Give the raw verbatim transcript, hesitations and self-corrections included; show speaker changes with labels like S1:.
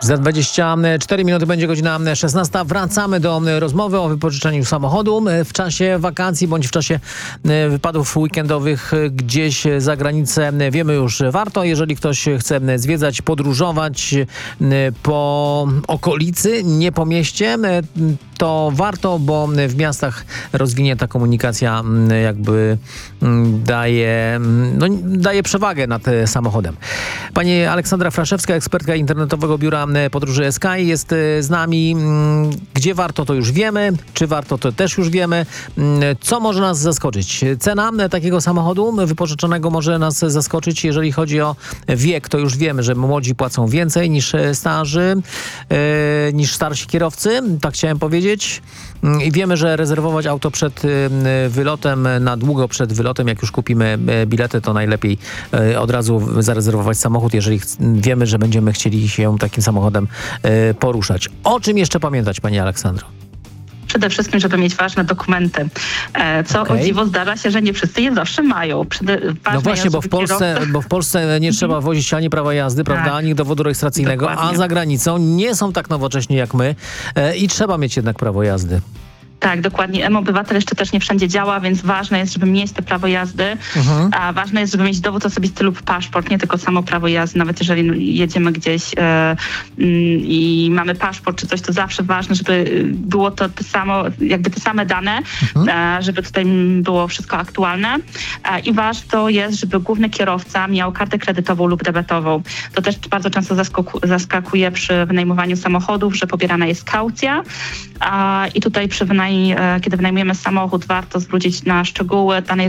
S1: Za dwadzieścia cztery minuty będzie godzina szesnasta. Wracamy do rozmowy o wypożyczeniu samochodu w czasie wakacji bądź w czasie wypadów weekendowych gdzieś za granicę. Wiemy już, warto, jeżeli ktoś chce zwiedzać, podróżować po okolicy, nie po mieście, to warto, bo w miastach rozwinięta komunikacja jakby daje, no, daje przewagę nad samochodem. Pani Aleksandra Fraszewska, ekspertka internetowego biura podróży Sky, jest z nami. Gdzie warto, to już wiemy. Czy warto, to też już wiemy. Co może nas zaskoczyć? Cena takiego samochodu wypożyczonego może nas zaskoczyć. Jeżeli chodzi o wiek, to już wiemy, że młodzi płacą więcej niż starzy, niż starsi kierowcy. Tak chciałem powiedzieć. I wiemy, że rezerwować auto przed wylotem, na długo przed wylotem, jak już kupimy bilety, to najlepiej od razu zarezerwować samochód, jeżeli wiemy, że będziemy chcieli się takim samochodem poruszać. O czym jeszcze pamiętać, pani Aleksandro?
S2: Przede wszystkim, żeby mieć ważne dokumenty, co okay. o dziwo zdarza się, że nie wszyscy je zawsze mają. Przede,
S1: no właśnie, bo w, Polsce, kierowcy... bo w Polsce nie trzeba wozić ani prawa jazdy, tak. prawda, ani dowodu rejestracyjnego, Dokładnie. a za granicą nie są tak nowocześni jak my i trzeba mieć jednak prawo jazdy.
S2: Tak, dokładnie. M-Obywatel jeszcze też nie wszędzie działa, więc ważne jest, żeby mieć to prawo jazdy, mhm. a ważne jest, żeby mieć dowód osobisty lub paszport, nie tylko samo prawo jazdy. Nawet jeżeli jedziemy gdzieś e, mm, i mamy paszport czy coś, to zawsze ważne, żeby było to te samo, jakby te same dane, mhm. e, żeby tutaj było wszystko aktualne. E, I ważne jest, żeby główny kierowca miał kartę kredytową lub debetową. To też bardzo często zaskaku- zaskakuje przy wynajmowaniu samochodów, że pobierana jest kaucja a, i tutaj przy wynajmowaniu kiedy wynajmujemy samochód, warto zwrócić na szczegóły danej